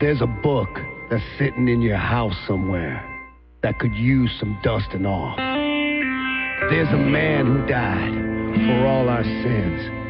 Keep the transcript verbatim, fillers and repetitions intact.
There's a book that's sitting in your house somewhere that could use some dusting off. There's a man who died for all our sins.